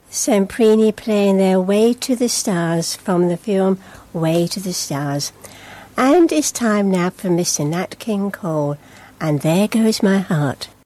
Semprini playing their Way to the Stars from the film Way to the Stars. And it's time now for Mr. Nat King Cole, and There Goes My Heart.